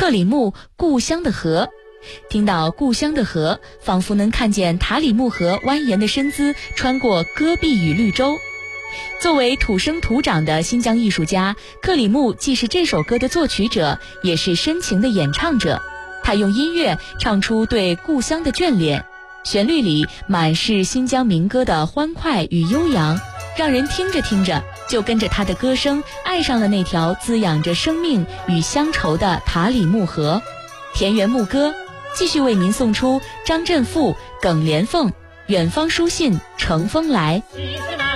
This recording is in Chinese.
克里木故乡的河。听到故乡的河，仿佛能看见塔里木河蜿蜒的身姿穿过戈壁与绿洲。作为土生土长的新疆艺术家，克里木既是这首歌的作曲者，也是深情的演唱者。他用音乐唱出对故乡的眷恋，旋律里满是新疆民歌的欢快与悠扬，让人听着听着就跟着他的歌声爱上了那条滋养着生命与乡愁的塔里木河。田园牧歌继续为您送出张振富、耿连凤《远方书信乘风来》。